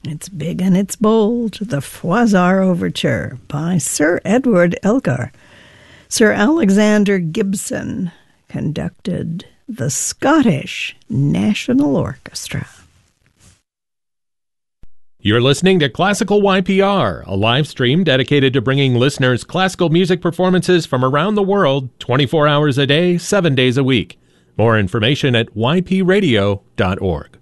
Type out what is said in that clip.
It's big and it's bold, the Froissart Overture by Sir Edward Elgar. Sir Alexander Gibson conducted the Scottish National Orchestra. You're listening to Classical YPR, a live stream dedicated to bringing listeners classical music performances from around the world 24 hours a day, 7 days a week. More information at ypradio.org.